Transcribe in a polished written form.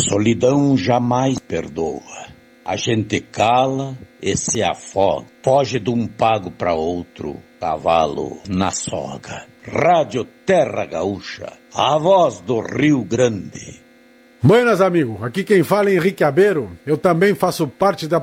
solidão jamais perdoa. A gente cala e se afoga. Foge de um pago para outro, cavalo na soga. Rádio Terra Gaúcha, a voz do Rio Grande. Buenas, amigo. Aqui quem fala é Henrique Abeiro. Eu também faço parte da